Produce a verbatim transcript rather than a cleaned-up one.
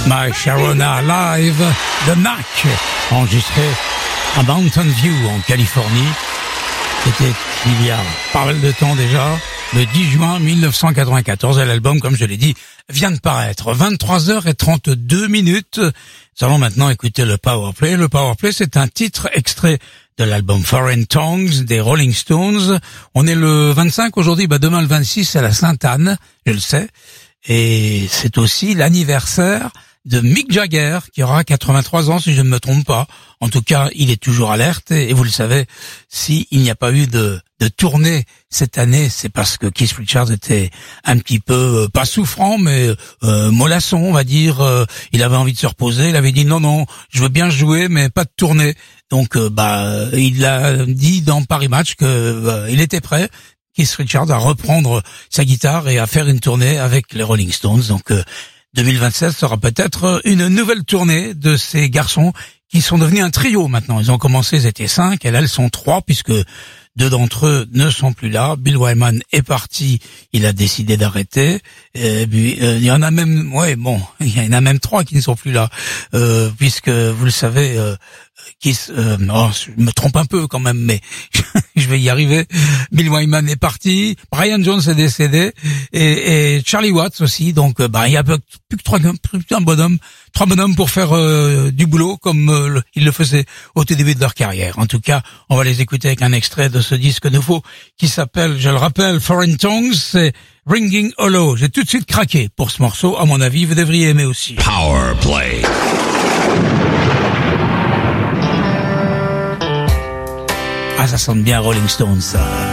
My Sharona Live, The Knack, enregistré à Mountain View en Californie. C'était il y a pas mal de temps déjà, le dix juin mille neuf cent quatre-vingt-quatorze, et l'album, comme je l'ai dit, vient de paraître. vingt-trois heures trente-deux minutes. Nous allons maintenant écouter le Powerplay. Le Powerplay, c'est un titre extrait de l'album Foreign Tongues des Rolling Stones. On est le vingt-cinq aujourd'hui, bah demain le vingt-six, c'est la Sainte-Anne, je le sais. Et c'est aussi l'anniversaire de Mick Jagger, qui aura quatre-vingt-trois ans, si je ne me trompe pas. En tout cas, il est toujours alerte, et vous le savez, s'il n'y a pas eu de, de tournée cette année, c'est parce que Keith Richards était un petit peu, euh, pas souffrant, mais euh, mollasson, on va dire. Euh, il avait envie de se reposer, il avait dit non, non, je veux bien jouer, mais pas de tournée. Donc, euh, bah, il a dit dans Paris Match que euh, il était prêt, Keith Richards, à reprendre sa guitare et à faire une tournée avec les Rolling Stones. Donc, euh, deux mille vingt-sept sera peut-être une nouvelle tournée de ces garçons qui sont devenus un trio maintenant. Ils ont commencé, ils étaient cinq, et là, ils sont trois, puisque deux d'entre eux ne sont plus là. Bill Wyman est parti, il a décidé d'arrêter. Et puis, euh, il y en a même, ouais, bon, il y en a même trois qui ne sont plus là, euh, puisque vous le savez, euh, qui, euh, oh, je me trompe un peu quand même, mais je vais y arriver. Bill Wyman est parti, Brian Jones est décédé, et, et Charlie Watts aussi. Donc, bah, il y a plus que trois, plus qu'un bonhomme, trois bonhommes pour faire euh, du boulot comme euh, le, ils le faisaient au tout début de leur carrière. En tout cas, on va les écouter avec un extrait de ce disque nouveau qui s'appelle, je le rappelle, Foreign Tongues. C'est Ringing Hollow. J'ai tout de suite craqué pour ce morceau. À mon avis, vous devriez aimer aussi. Power Play. Ah, ça sonne bien Rolling Stones, ça.